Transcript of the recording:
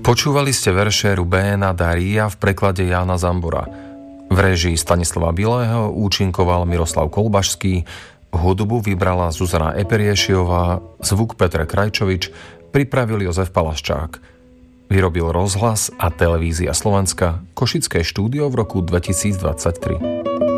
Počúvali ste verše Rubéna Daria v preklade Jána Zambora. V réžii Stanislava Bilého účinkoval Miroslav Kolbašský, hudbu vybrala Zuzana Eperiešiová, zvuk Petr Krajčovič, pripravil Jozef Palaščák. Vyrobil Rozhlas a Televízia Slovenska Košické štúdio v roku 2023.